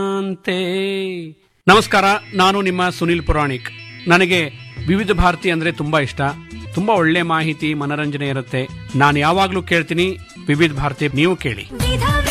ಅಂತೆ. ನಮಸ್ಕಾರ, ನಾನು ನಿಮ್ಮ ಸುನಿಲ್ ಪುರಾಣಿಕ್. ನನಗೆ ವಿವಿಧ ಭಾರತಿ ಅಂದ್ರೆ ತುಂಬಾ ಇಷ್ಟ. ತುಂಬಾ ಒಳ್ಳೆ ಮಾಹಿತಿ, ಮನರಂಜನೆ ಇರುತ್ತೆ. ನಾನು ಯಾವಾಗ್ಲೂ ಕೇಳ್ತೀನಿ ವಿವಿಧ ಭಾರತಿ. ನೀವು ಕೇಳಿ.